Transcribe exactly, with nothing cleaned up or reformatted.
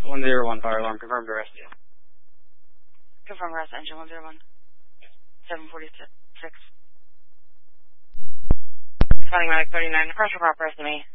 one zero one, fire alarm, confirmed arrest. Confirm arrest, engine one zero one. seven forty-six. Finding Medic thirty-nine, pressure prop arrest me.